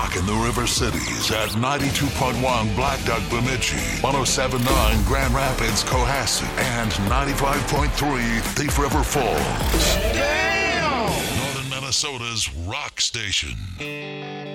Rock in the River Cities at 92.1 Black Duck Bemidji, 107.9 Grand Rapids, Cohasset, and 95.3 Thief River Falls. Damn! Northern Minnesota's rock station.